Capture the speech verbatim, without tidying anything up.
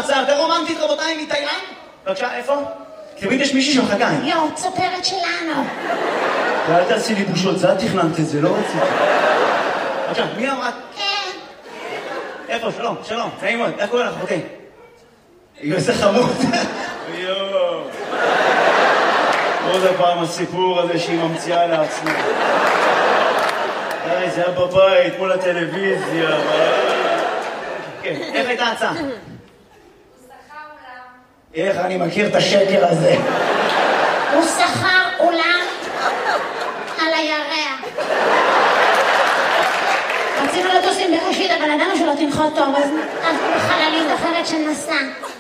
ההצעה יותר רומנטית, רבותיי, מתאילנד? בבקשה, איפה? תמיד יש מישהי שמחכה. יו, צופרת שלנו. ואל תעשי לי בושות, זה את תכננת את זה, לא רציתי. בבקשה, מי אמרה? כן. איפה? שלום, שלום, נעים מאוד, איך קורא לך? אוקיי. היא עושה חמוד. יואו. עוד הפעם הסיפור הזה שהיא ממציאה לעצמה. די, זה היה בבית, מול הטלוויזיה. כן, איך הייתה ההצעה? הוא שכר אולם. איך אני מכיר את השקר הזה? הוא שכר אולם על הירח. רצינו לטוס עם בראשית, אבל ידענו שלא תנחות טוב, אז בחללית אחרת שנסע.